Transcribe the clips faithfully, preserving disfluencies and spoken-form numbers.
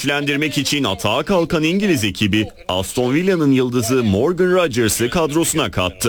güçlendirmek için atağa kalkan İngiliz ekibi Aston Villa'nın yıldızı Morgan Rodgers'ı kadrosuna kattı.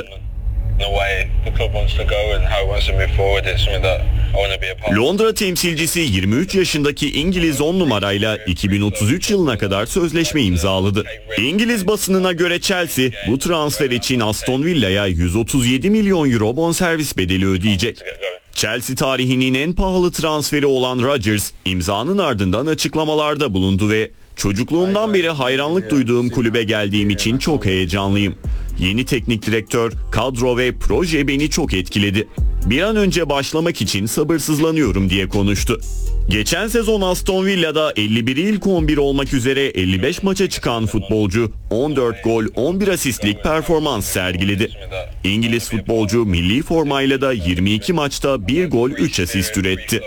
Londra temsilcisi yirmi üç yaşındaki İngiliz on numarayla iki bin otuz üç yılına kadar sözleşme imzaladı. İngiliz basınına göre Chelsea bu transfer için Aston Villa'ya yüz otuz yedi milyon euro bonservis bedeli ödeyecek. Chelsea tarihinin en pahalı transferi olan Rodgers imzanın ardından açıklamalarda bulundu ve "Çocukluğumdan beri hayranlık duyduğum kulübe geldiğim için çok heyecanlıyım. Yeni teknik direktör, kadro ve proje beni çok etkiledi. Bir an önce başlamak için sabırsızlanıyorum" diye konuştu. Geçen sezon Aston Villa'da elli biri ilk on bir olmak üzere elli beş maça çıkan futbolcu on dört gol on bir asistlik performans sergiledi. İngiliz futbolcu milli formayla da yirmi iki maçta bir gol üç asist üretti.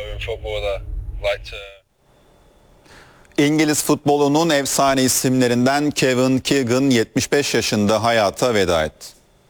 İngiliz futbolunun efsane isimlerinden Kevin Keegan yetmiş beş yaşında hayata veda etti.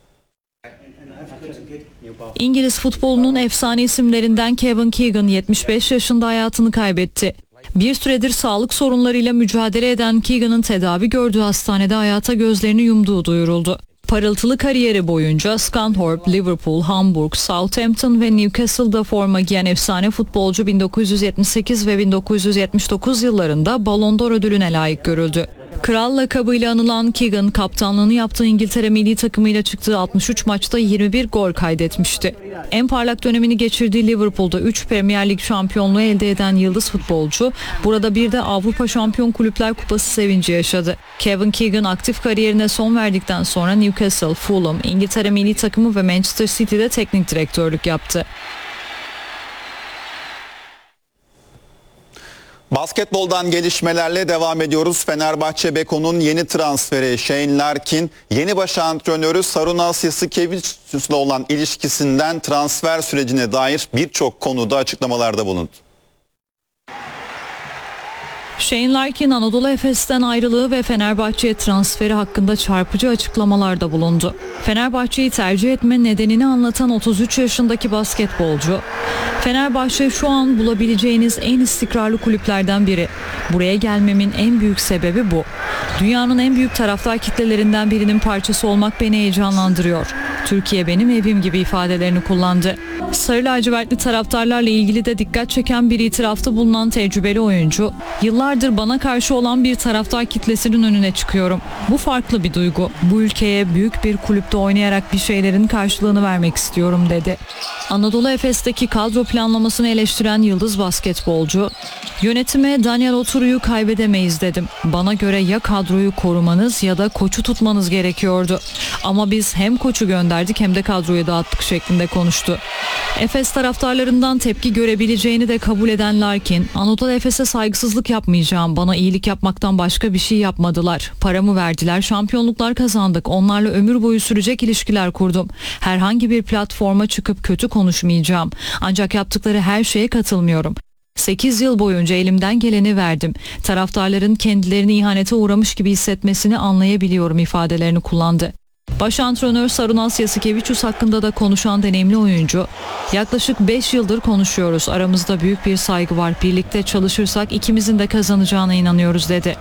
İngiliz futbolunun efsane isimlerinden Kevin Keegan yetmiş beş yaşında hayatını kaybetti. Bir süredir sağlık sorunlarıyla mücadele eden Keegan'ın tedavi gördüğü hastanede hayata gözlerini yumduğu duyuruldu. Parıltılı kariyeri boyunca Scunthorpe, Liverpool, Hamburg, Southampton ve Newcastle'da forma giyen efsane futbolcu bin dokuz yüz yetmiş sekiz ve bin dokuz yüz yetmiş dokuz yıllarında Ballon d'Or ödülüne layık görüldü. Kral lakabıyla anılan Keegan, kaptanlığını yaptığı İngiltere milli takımıyla çıktığı altmış üç maçta yirmi bir gol kaydetmişti. En parlak dönemini geçirdiği Liverpool'da üç Premier Lig şampiyonluğu elde eden yıldız futbolcu, burada bir de Avrupa Şampiyon Kulüpler Kupası sevinci yaşadı. Kevin Keegan aktif kariyerine son verdikten sonra Newcastle, Fulham, İngiltere milli takımı ve Manchester City'de teknik direktörlük yaptı. Basketboldan gelişmelerle devam ediyoruz. Fenerbahçe Beko'nun yeni transferi Shane Larkin, yeni baş antrenörü Sarunas Jasikevičius'la olan ilişkisinden transfer sürecine dair birçok konuda açıklamalarda bulundu. Shane Larkin, Anadolu Efes'ten ayrılığı ve Fenerbahçe'ye transferi hakkında çarpıcı açıklamalarda bulundu. Fenerbahçe'yi tercih etme nedenini anlatan otuz üç yaşındaki basketbolcu, "Fenerbahçe şu an bulabileceğiniz en istikrarlı kulüplerden biri. Buraya gelmemin en büyük sebebi bu. Dünyanın en büyük taraftar kitlelerinden birinin parçası olmak beni heyecanlandırıyor. Türkiye benim evim" gibi ifadelerini kullandı. Sarı lacivertli taraftarlarla ilgili de dikkat çeken bir itirafta bulunan tecrübeli oyuncu, "Yıllardır bana karşı olan bir taraftar kitlesinin önüne çıkıyorum. Bu farklı bir duygu. Bu ülkeye büyük bir kulüpte oynayarak bir şeylerin karşılığını vermek istiyorum" dedi. Anadolu Efes'teki kadro planlamasını eleştiren yıldız basketbolcu, "Yönetime Daniel Oturu'yu kaybedemeyiz dedim. Bana göre ya kadroyu korumanız ya da koçu tutmanız gerekiyordu. Ama biz hem koçu gönderdik hem de kadroyu dağıttık" şeklinde konuştu. Efes taraftarlarından tepki görebileceğini de kabul eden Larkin, "Anadolu Efes'e saygısızlık yapmayacağım. Bana iyilik yapmaktan başka bir şey yapmadılar. Paramı verdiler, şampiyonluklar kazandık. Onlarla ömür boyu sürecek ilişkiler kurdum. Herhangi bir platforma çıkıp kötü konuşmayacağım. Ancak yaptıkları her şeye katılmıyorum. sekiz yıl boyunca elimden geleni verdim. Taraftarların kendilerini ihanete uğramış gibi hissetmesini anlayabiliyorum" ifadelerini kullandı. Baş antrenör Sarunas Jasikevičius hakkında da konuşan deneyimli oyuncu, "Yaklaşık beş yıldır konuşuyoruz. Aramızda büyük bir saygı var. Birlikte çalışırsak ikimizin de kazanacağına inanıyoruz" dedi.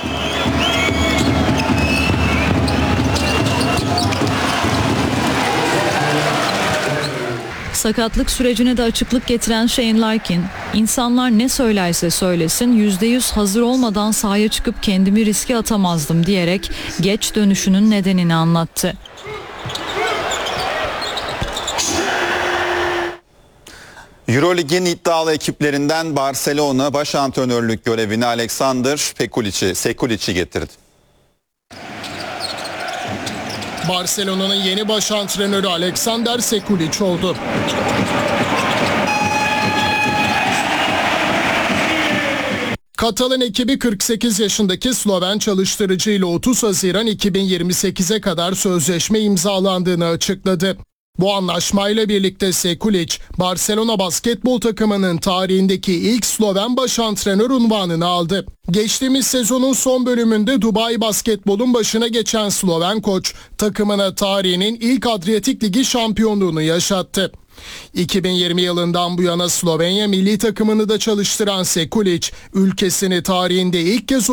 Sakatlık sürecine de açıklık getiren Shane Larkin, "İnsanlar ne söylerse söylesin yüzde yüz hazır olmadan sahaya çıkıp kendimi riske atamazdım" diyerek geç dönüşünün nedenini anlattı. Eurolig'in iddialı ekiplerinden Barcelona baş antrenörlük görevini Alexander Sekulic'i Sekulic'i getirdi. Barcelona'nın yeni baş antrenörü Alexander Sekulic oldu. Katalan ekibi kırk sekiz yaşındaki Sloven çalıştırıcı ile otuz Haziran iki bin yirmi sekize kadar sözleşme imzalandığını açıkladı. Bu anlaşmayla birlikte Sekulic, Barcelona basketbol takımının tarihindeki ilk Sloven baş antrenör unvanını aldı. Geçtiğimiz sezonun son bölümünde Dubai basketbolun başına geçen Sloven koç, takımına tarihinin ilk Adriyatik Ligi şampiyonluğunu yaşattı. iki bin yirmi yılından bu yana Slovenya milli takımını da çalıştıran Sekulic, ülkesini tarihinde ilk kez